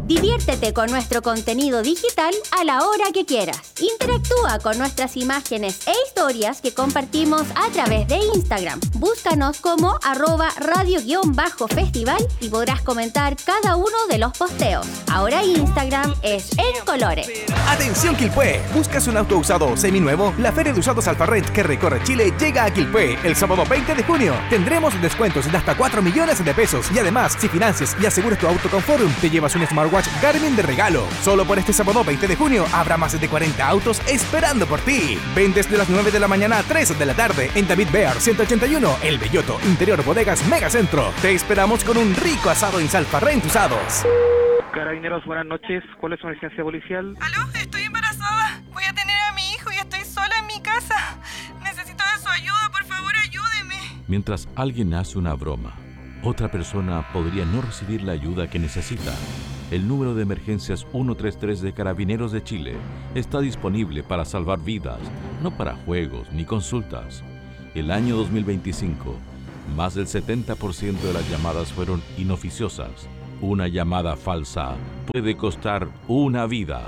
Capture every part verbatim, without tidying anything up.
Diviértete con nuestro contenido digital a la hora que quieras. Interactúa con nuestras imágenes e historias que compartimos a través de Instagram. Búscanos como arroba radio-festival y podrás comentar cada uno de los posteos. Ahora Instagram es en colores. ¡Atención Quilpué! ¿Buscas un auto usado seminuevo? La Feria de Usados Alfarrent que recorre Chile llega a Quilpué el sábado veinte de junio. Tendremos descuentos de hasta cuatro millones de pesos y además, si financias y aseguras tu auto con Forum, te llevas un smartwatch Garmin de regalo. Solo por este sábado veinte de junio habrá más de cuarenta autos esperando por ti. Ven desde las nueve de la mañana a tres de la tarde en David Bear ciento ochenta y uno, El Belloto, Interior Bodegas Megacentro. Te esperamos con un rico asado en Alfarrent Usados. Carabineros, buenas noches. ¿Cuál es su emergencia policial? ¿Aló? Estoy embarazada. Voy a tener a mi hijo y estoy sola en mi casa. Necesito de su ayuda, por favor, ayúdeme. Mientras alguien hace una broma, otra persona podría no recibir la ayuda que necesita. El número de emergencias ciento treinta y tres de Carabineros de Chile está disponible para salvar vidas, no para juegos ni consultas. El año dos mil veinticinco, más del setenta por ciento de las llamadas fueron inoficiosas. Una llamada falsa puede costar una vida.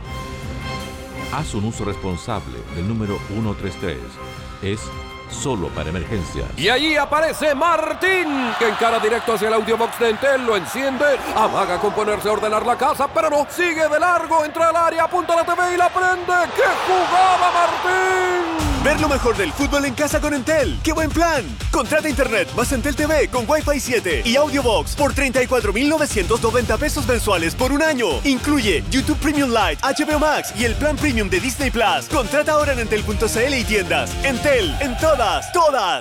Haz un uso responsable del número ciento treinta y tres. Es solo para emergencias. Y allí aparece Martín, que encara directo hacia el audiobox de Entel, lo enciende, amaga con ponerse a ordenar la casa, pero no, sigue de largo, entra al área, apunta a la T V y la prende. ¡Qué jugada, Martín! Ver lo mejor del fútbol en casa con Entel. ¡Qué buen plan! Contrata internet más Entel T V con Wi-Fi siete y Audiobox por treinta y cuatro mil novecientos noventa pesos mensuales por un año. Incluye YouTube Premium Lite, H B O Max y el plan Premium de Disney Plus. Contrata ahora en entel punto c l y tiendas. Entel, en todas, todas.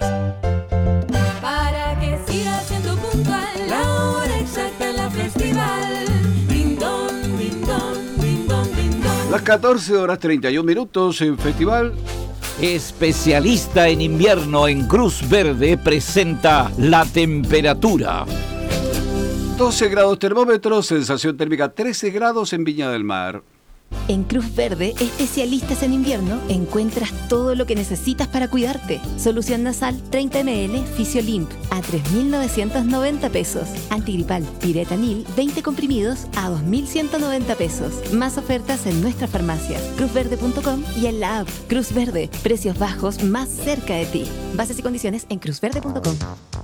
Para que siga siendo puntual, la hora exacta en la festival. Din don, din don, din don, din don. Las catorce horas treinta y un minutos en Festival. Especialista en invierno en Cruz Verde presenta la temperatura. doce grados termómetro, sensación térmica trece grados en Viña del Mar. En Cruz Verde, especialistas en invierno, encuentras todo lo que necesitas para cuidarte. Solución nasal treinta mililitros Fisiolimp a tres mil novecientos noventa pesos. Antigripal Piretanil veinte comprimidos a dos mil ciento noventa pesos. Más ofertas en nuestras farmacias, cruz verde punto com y en la app. Cruz Verde, precios bajos más cerca de ti. Bases y condiciones en cruz verde punto com.